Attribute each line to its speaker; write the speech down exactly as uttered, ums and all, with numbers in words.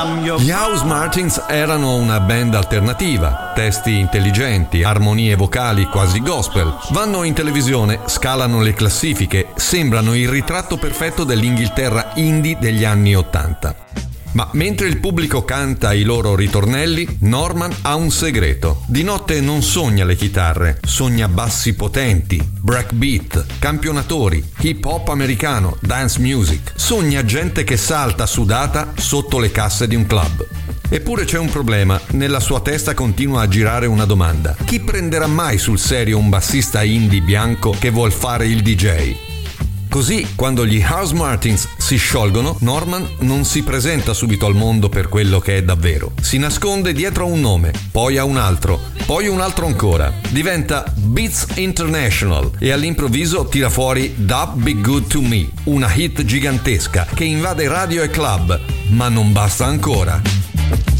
Speaker 1: Gli House Martins erano una band alternativa, testi intelligenti, armonie vocali quasi gospel. Vanno in televisione, scalano le classifiche, sembrano il ritratto perfetto dell'Inghilterra indie degli anni Ottanta. Ma mentre il pubblico canta i loro ritornelli, Norman ha un segreto. Di notte non sogna le chitarre, sogna bassi potenti, breakbeat, campionatori, hip hop americano, dance music. Sogna gente che salta sudata sotto le casse di un club. Eppure c'è un problema, nella sua testa continua a girare una domanda. Chi prenderà mai sul serio un bassista indie bianco che vuol fare il D J? Così, quando gli House Martins si sciolgono, Norman non si presenta subito al mondo per quello che è davvero. Si nasconde dietro a un nome, poi a un altro, poi un altro ancora. Diventa Beats International e all'improvviso tira fuori Dub Be Good To Me, una hit gigantesca che invade radio e club, ma non basta ancora.